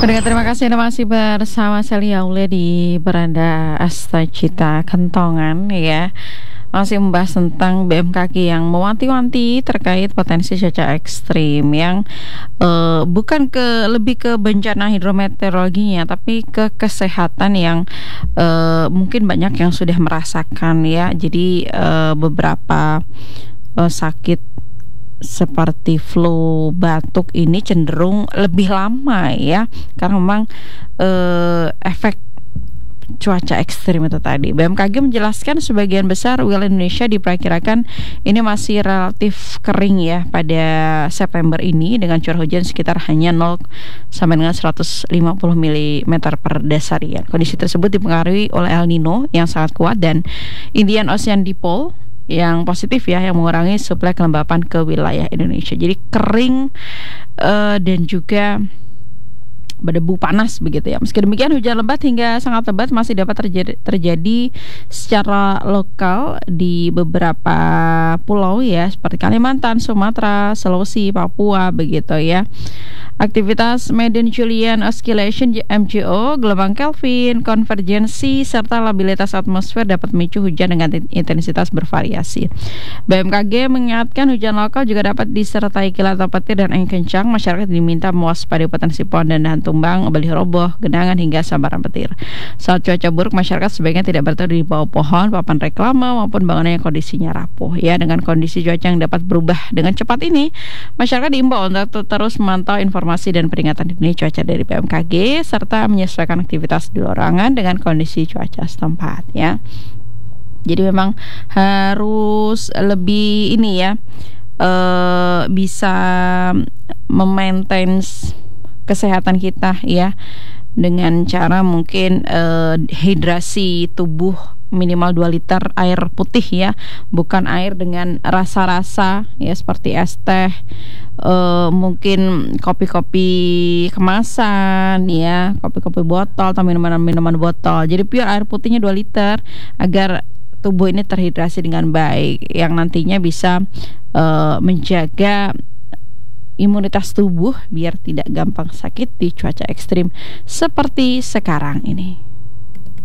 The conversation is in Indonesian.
Pendengar, terima kasih Anda masih bersama Celia Aule di Beranda Astagita Kentongan ya. Masih membahas tentang BMKG yang mewanti-wanti terkait potensi cuaca ekstrim yang bukan lebih ke bencana hidrometeorologinya, tapi ke kesehatan yang mungkin banyak yang sudah merasakan ya. Jadi beberapa sakit seperti flu, batuk ini cenderung lebih lama ya, karena memang efek cuaca ekstrim itu tadi. BMKG menjelaskan sebagian besar wilayah Indonesia diperkirakan ini masih relatif kering ya pada September ini, dengan curah hujan sekitar hanya 0 sampai dengan 150 mm per desarian. Kondisi tersebut dipengaruhi oleh El Nino yang sangat kuat dan Indian Ocean Dipole yang positif ya, yang mengurangi suplai kelembapan ke wilayah Indonesia. Jadi kering dan juga berdebu panas begitu ya. Meski demikian, hujan lebat hingga sangat lebat masih dapat terjadi secara lokal di beberapa pulau ya, seperti Kalimantan, Sumatera, Sulawesi, Papua begitu ya. Aktivitas Median Julian Oscillation (MJO), gelombang Kelvin, konvergensi serta labilitas atmosfer dapat memicu hujan dengan intensitas bervariasi. BMKG mengingatkan hujan lokal juga dapat disertai kilat atau petir dan angin kencang. Masyarakat diminta mewaspadai potensi pohon dan dahan tumbang, baliho roboh, genangan hingga sambaran petir. Saat cuaca buruk, masyarakat sebaiknya tidak berteduh di bawah pohon, papan reklame maupun bangunan yang kondisinya rapuh. Ya, dengan kondisi cuaca yang dapat berubah dengan cepat ini, masyarakat diimbau untuk terus memantau informasi dan peringatan dini cuaca dari BMKG serta menyesuaikan aktivitas di luar ruangan dengan kondisi cuaca setempat ya. Jadi memang harus lebih ini ya, bisa memaintain kesehatan kita ya, dengan cara mungkin hidrasi tubuh minimal 2 liter air putih ya, bukan air dengan rasa-rasa ya, seperti es teh, mungkin kopi-kopi kemasan ya, kopi-kopi botol atau minuman botol. Jadi pure air putihnya 2 liter agar tubuh ini terhidrasi dengan baik, yang nantinya bisa menjaga imunitas tubuh biar tidak gampang sakit di cuaca ekstrim seperti sekarang ini.